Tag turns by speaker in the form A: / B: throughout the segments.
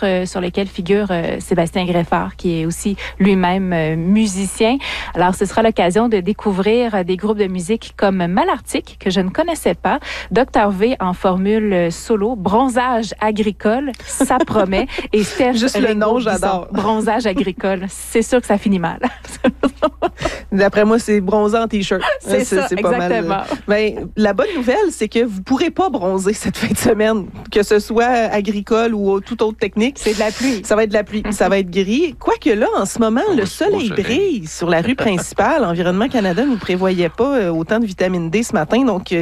A: autres sur lesquels figure Sébastien Greffard, qui est aussi lui-même musicien. Alors, ce sera l'occasion de découvrir des groupes de musique comme Malartic, que je ne connaissais pas, Dr V en formule solo, Bronzage agricole, ça promet, et Steph
B: juste le nom, j'adore.
A: Bronzage agricole, c'est sûr que ça finit mal.
B: D'après moi, c'est bronzer en T-shirt.
A: C'est ça,
B: pas
A: exactement.
B: Mal. Ben, la bonne nouvelle, c'est que vous ne pourrez pas bronzer cette fin de semaine, que ce soit agricole ou toute autre technique.
A: C'est de la pluie.
B: Ça va être de la pluie, ça va être gris. Quoique là, en ce moment, le soleil brille sur la rue principale. Environnement Canada ne prévoyait pas autant de vitamine D ce matin, donc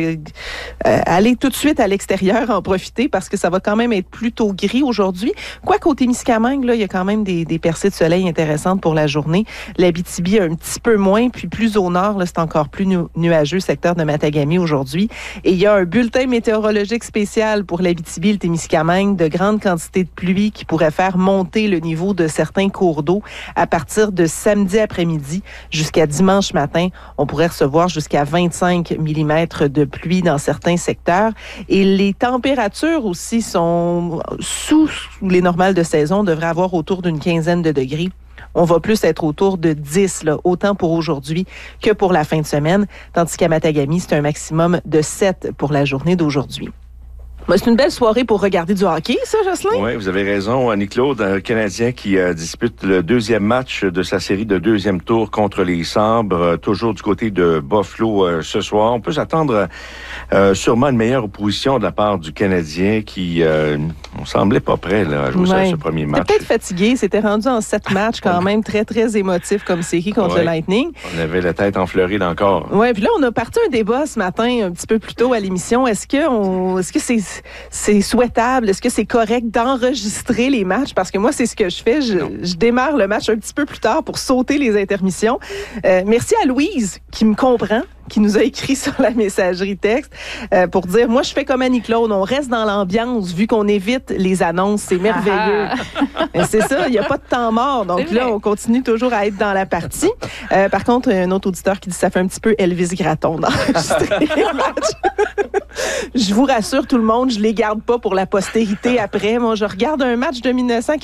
B: allez tout de suite à l'extérieur, en profiter, parce que ça va quand même être plutôt gris aujourd'hui. Quoique au Témiscamingue, là, il y a quand même des percées de soleil intéressantes pour la journée. L'Abitibi un petit peu moins, puis plus au nord, là, c'est encore plus nuageux, secteur de Matagami aujourd'hui. Et il y a un bulletin météorologique spécial pour l'Abitibi et le Témiscamingue, de grandes quantités de pluie qui pourraient faire monter le niveau de certains cours d'eau à partir de samedi après-midi jusqu'à dimanche matin. On pourrait recevoir jusqu'à 25 mm de pluie dans certains secteurs. Et les températures aussi sont sous les normales de saison, devraient avoir autour d'une quinzaine de degrés. On va plus être autour de 10, là, autant pour aujourd'hui que pour la fin de semaine, tandis qu'à Matagami, c'est un maximum de 7 pour la journée d'aujourd'hui. C'est une belle soirée pour regarder du hockey, ça, Jocelyn?
C: Oui, vous avez raison. Annie-Claude, un Canadien qui dispute le deuxième match de sa série de deuxième tour contre les Sabres, toujours du côté de Buffalo ce soir. On peut s'attendre sûrement une meilleure opposition de la part du Canadien qui on semblait pas prêt là, à jouer ce premier match.
B: C'était peut-être fatigué. C'était rendu en 7 matchs quand même, très, très émotif comme série contre le Lightning.
C: On avait la tête en Floride encore.
B: Oui, puis là, on a parti un débat ce matin, un petit peu plus tôt à l'émission. Est-ce que c'est souhaitable? Est-ce que c'est correct d'enregistrer les matchs? Parce que moi, c'est ce que je fais. Je démarre le match un petit peu plus tard pour sauter les intermissions. Merci à Louise qui me comprend, qui nous a écrit sur la messagerie texte pour dire, moi, je fais comme Annie-Claude, on reste dans l'ambiance vu qu'on évite les annonces. C'est merveilleux. C'est ça, il n'y a pas de temps mort. Donc là, on continue toujours à être dans la partie. Par contre, un autre auditeur qui dit, ça fait un petit peu Elvis Gratton d'enregistrer les matchs. Je vous rassure tout le monde, je les garde pas pour la postérité après. Moi, je regarde un match de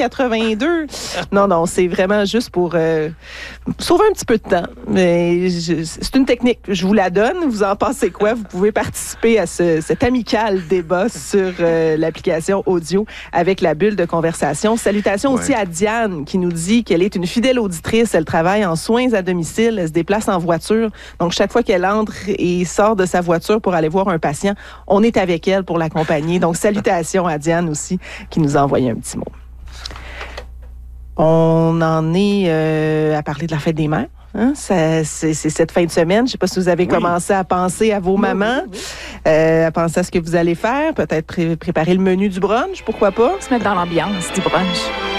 B: 1982. Non, c'est vraiment juste pour sauver un petit peu de temps. Mais c'est une technique. Je vous la donne. Vous en pensez quoi? Vous pouvez participer à cet amical débat sur l'application audio avec la bulle de conversation. Salutations aussi à Diane qui nous dit qu'elle est une fidèle auditrice. Elle travaille en soins à domicile. Elle se déplace en voiture. Donc, chaque fois qu'elle entre et sort de sa voiture pour aller voir un patient, on est avec elle pour l'accompagner. Donc, salutations à Diane aussi qui nous a envoyé un petit mot. On en est à parler de la fête des mères. Hein? C'est cette fin de semaine. Je ne sais pas si vous avez commencé à penser à vos mamans, à penser à ce que vous allez faire, peut-être préparer le menu du brunch, pourquoi pas?
A: Se mettre dans l'ambiance du brunch.